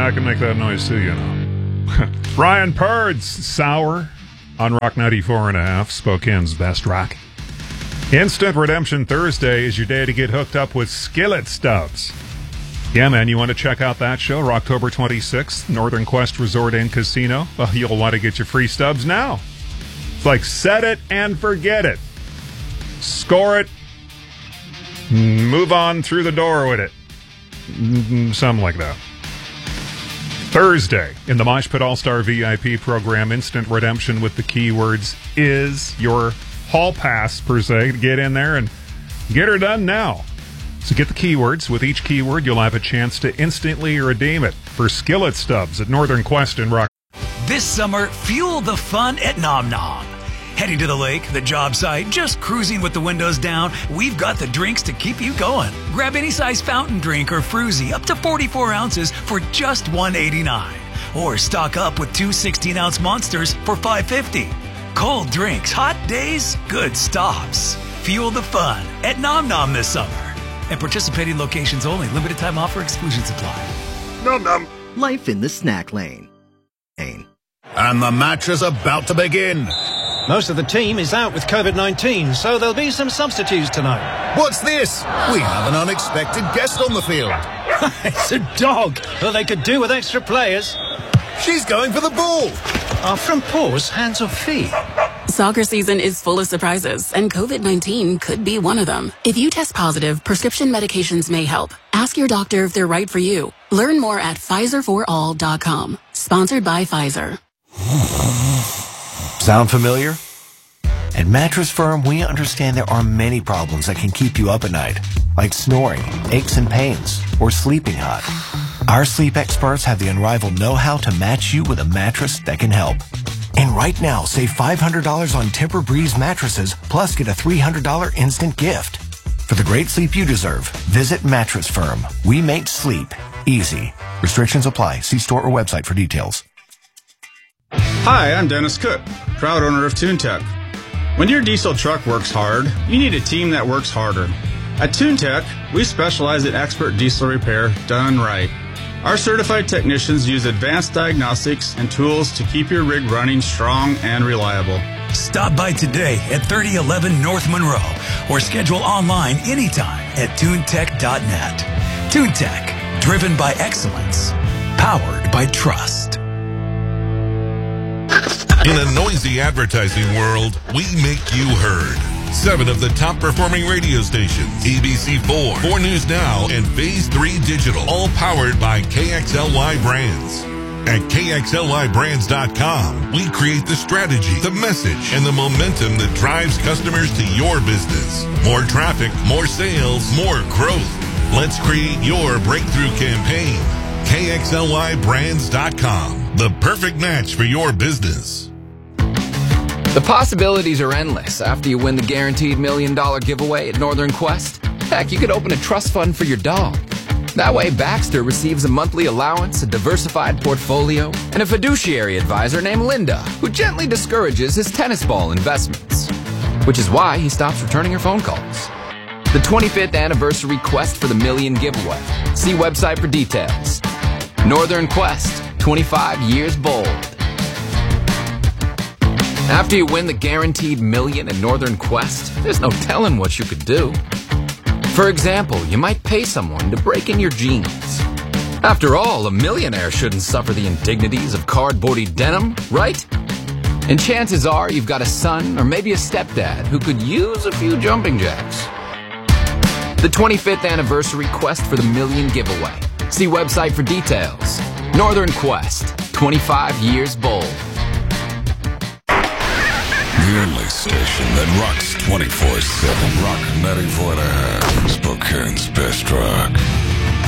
I can make that noise too, you know. Brian Purds, Sour, on Rock 94.5, Spokane's best rock. Instant Redemption Thursday is your day to get hooked up with Skillet Stubs. Yeah, man, you want to check out that show, October 26th, Northern Quest Resort and Casino? Well, you'll want to get your free stubs now. It's like set it and forget it. Score it, move on through the door with it. Something like that. Thursday, in the Mosh Pit All-Star VIP program, Instant Redemption with the keywords is your hall pass, per se, to get in there and get her done now. So get the keywords. With each keyword, you'll have a chance to instantly redeem it for Skillet Stubs at Northern Quest in Rock. This summer, fuel the fun at Nom Nom. Heading to the lake, the job site, just cruising with the windows down, we've got the drinks to keep you going. Grab any size fountain drink or fruzy up to 44 ounces for just $1.89. Or stock up with two 16-ounce monsters for $5.50. Cold drinks, hot days, good stops. Fuel the fun at Nom Nom this summer. And participating locations only. Limited time offer. Exclusions apply. Nom Nom. Life in the snack lane. And the match is about to begin. Most of the team is out with COVID-19, so there'll be some substitutes tonight. What's this? We have an unexpected guest on the field. It's a dog. Well, they could do with extra players. She's going for the ball. Are from paws, hands or feet? Soccer season is full of surprises, and COVID-19 could be one of them. If you test positive, prescription medications may help. Ask your doctor if they're right for you. Learn more at PfizerForAll.com. Sponsored by Pfizer. Sound familiar? At Mattress Firm, we understand there are many problems that can keep you up at night, like snoring, aches and pains, or sleeping hot. Our sleep experts have the unrivaled know-how to match you with a mattress that can help. And right now, save $500 on Tempur-Breeze mattresses, plus get a $300 instant gift. For the great sleep you deserve, visit Mattress Firm. We make sleep easy. Restrictions apply. See store or website for details. Hi, I'm Dennis Cook, proud owner of TuneTech. When your diesel truck works hard, you need a team that works harder. At TuneTech, we specialize in expert diesel repair done right. Our certified technicians use advanced diagnostics and tools to keep your rig running strong and reliable. Stop by today at 3011 North Monroe or schedule online anytime at tunetech.net. TuneTech, driven by excellence, powered by trust. In a noisy advertising world, we make you heard. 7 of the top performing radio stations, ABC4, 4 News Now, and Phase 3 Digital, all powered by KXLY Brands. At KXLYBrands.com, we create the strategy, the message, and the momentum that drives customers to your business. More traffic, more sales, more growth. Let's create your breakthrough campaign. KXLYBrands.com, the perfect match for your business. The possibilities are endless after you win the guaranteed $1 million giveaway at Northern Quest. Heck, you could open a trust fund for your dog. That way, Baxter receives a monthly allowance, a diversified portfolio, and a fiduciary advisor named Linda, who gently discourages his tennis ball investments. Which is why he stops returning her phone calls. The 25th anniversary quest for the $1 million giveaway. See website for details. Northern Quest, 25 years bold. After you win the guaranteed $1 million in Northern Quest, there's no telling what you could do. For example, you might pay someone to break in your jeans. After all, a millionaire shouldn't suffer the indignities of cardboardy denim, right? And chances are you've got a son or maybe a stepdad who could use a few jumping jacks. The 25th anniversary quest for the $1 million giveaway. See website for details. Northern Quest, 25 years bold. The only station that rocks 24/7. Rock 94.5. Spokane's best rock.